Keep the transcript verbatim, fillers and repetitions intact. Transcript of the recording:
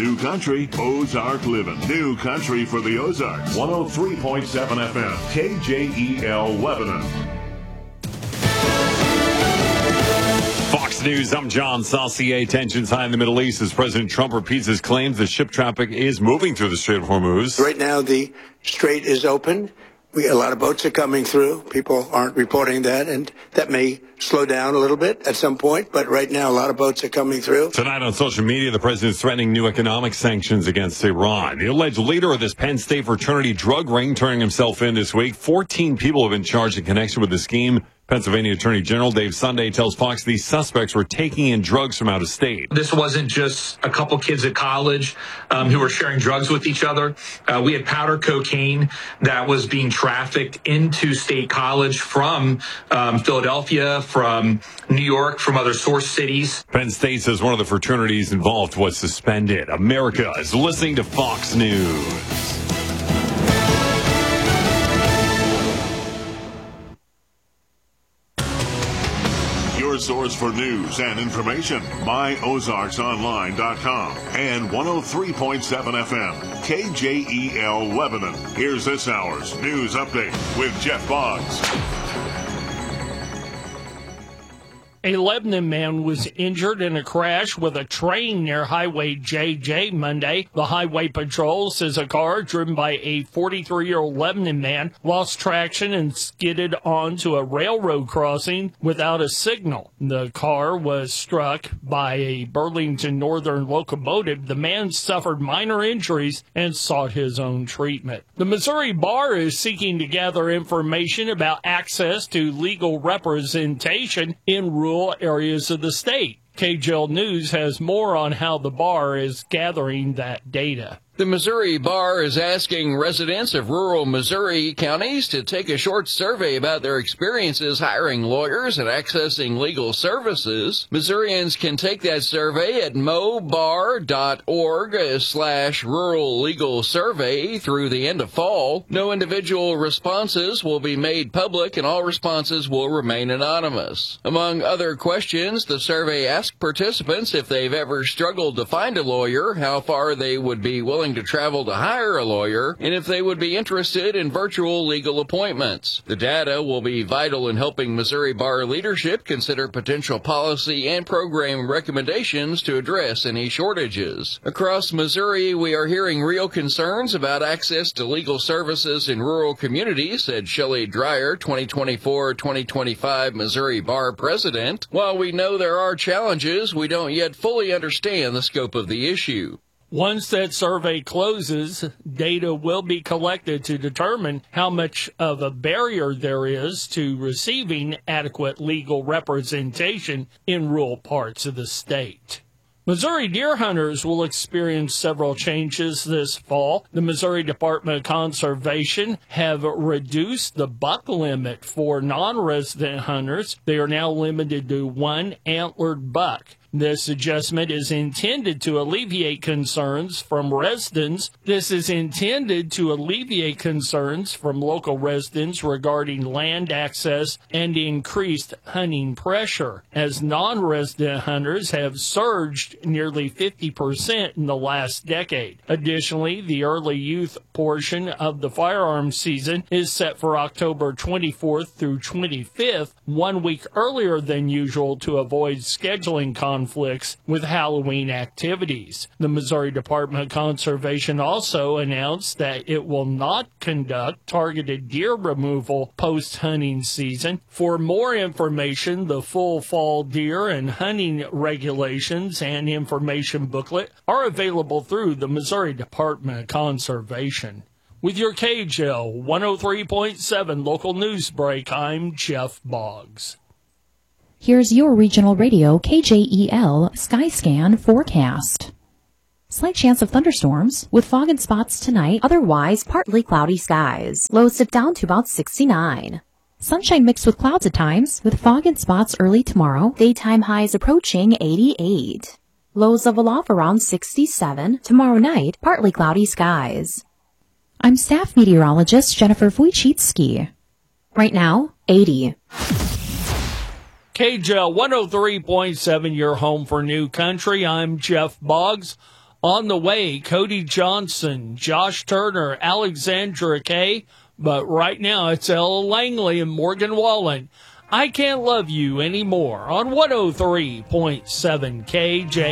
New Country, Ozark Living. New Country for the Ozarks. one oh three point seven F M, K J E L Lebanon. Fox News, I'm John Saucier. Tensions high in the Middle East as President Trump repeats his claims that ship traffic is moving through the Strait of Hormuz. Right now, the strait is open. We, a lot of boats are coming through. People aren't reporting that, and that may slow down a little bit at some point. But right now, a lot of boats are coming through. Tonight on social media, the president is threatening new economic sanctions against Iran. The alleged leader of this Penn State fraternity drug ring turning himself in this week. fourteen people have been charged in connection with the scheme. Pennsylvania Attorney General Dave Sunday tells Fox these suspects were taking in drugs from out of state. This wasn't just a couple kids at college um, who were sharing drugs with each other. Uh, we had powder cocaine that was being trafficked into State College from um, Philadelphia, from New York, from other source cities. Penn State says one of the fraternities involved was suspended. America is listening to Fox News. Your source for news and information, my ozarks online dot com and one oh three point seven F M, K J E L Lebanon. Here's this hour's news update with Jeff Boggs. A Lebanon man was injured in a crash with a train near Highway J J Monday. The Highway Patrol says a car driven by a forty-three-year-old Lebanon man lost traction and skidded onto a railroad crossing without a signal. The car was struck by a Burlington Northern locomotive. The man suffered minor injuries and sought his own treatment. The Missouri Bar is seeking to gather information about access to legal representation in rural areas of the state. K J L News has more on how the bar is gathering that data. The Missouri Bar is asking residents of rural Missouri counties to take a short survey about their experiences hiring lawyers and accessing legal services. Missourians can take that survey at mobar dot org slash rural legal survey through the end of fall. No individual responses will be made public, and all responses will remain anonymous. Among other questions, the survey asks participants if they've ever struggled to find a lawyer, how far they would be willing to travel to hire a lawyer, and if they would be interested in virtual legal appointments. The data will be vital in helping Missouri Bar leadership consider potential policy and program recommendations to address any shortages. Across Missouri, we are hearing real concerns about access to legal services in rural communities, said Shelley Dreyer, twenty twenty-four twenty twenty-five Missouri Bar president. While we know there are challenges, we don't yet fully understand the scope of the issue. Once that survey closes, data will be collected to determine how much of a barrier there is to receiving adequate legal representation in rural parts of the state. Missouri deer hunters will experience several changes this fall. The Missouri Department of Conservation have reduced the buck limit for non-resident hunters. They are now limited to one antlered buck. This adjustment is intended to alleviate concerns from residents. This is intended to alleviate concerns from local residents regarding land access and increased hunting pressure, as non-resident hunters have surged nearly fifty percent in the last decade. Additionally, the early youth portion of the firearms season is set for October twenty-fourth through twenty-fifth, one week earlier than usual to avoid scheduling conflicts. conflicts with Halloween activities. The Missouri Department of Conservation also announced that it will not conduct targeted deer removal post-hunting season. For more information, the full fall deer and hunting regulations and information booklet are available through the Missouri Department of Conservation. With your K J L one oh three point seven local news break, I'm Jeff Boggs. Here's your regional radio K J E L Skyscan forecast. Slight chance of thunderstorms with fog and spots tonight, otherwise partly cloudy skies. Lows dip down to about sixty-nine. Sunshine mixed with clouds at times, with fog and spots early tomorrow. Daytime highs approaching eighty-eight. Lows level off around sixty-seven. Tomorrow night, partly cloudy skies. I'm staff meteorologist Jennifer Wojcicki. Right now, eighty. K J L one oh three point seven, your home for New Country. I'm Jeff Boggs. On the way, Cody Johnson, Josh Turner, Alexandra Kay. But right now, it's Ella Langley and Morgan Wallen. I Can't Love You Anymore on one oh three point seven K J.